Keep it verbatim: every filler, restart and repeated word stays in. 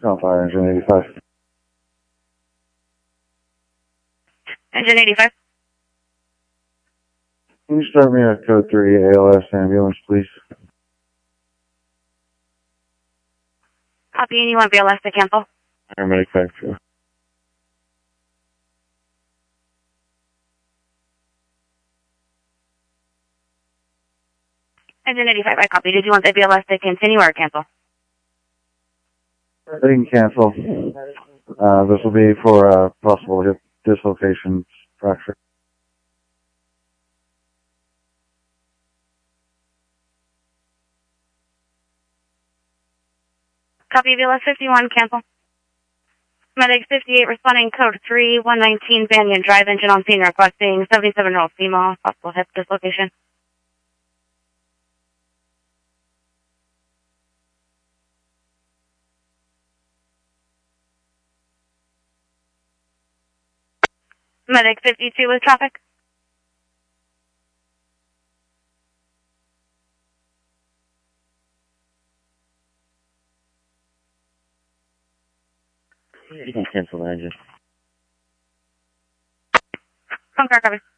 On fire, engine eighty-five. Engine eighty-five. Can you start me at code three A L S ambulance, please? Copy, and you want B L S to cancel? Paramedic back to. Engine eighty-five, I copy. Did you want the B L S to continue or cancel? They can cancel. Uh, this will be for uh, possible hip dislocation fracture. Copy, B L S fifty-one, cancel. Medic fifty-eight responding, code three, one nineteen Banyan Drive, engine on scene requesting seventy-seven-year-old female, possible hip dislocation. Medic fifty-two with traffic. You can cancel the engine. Concord, copy.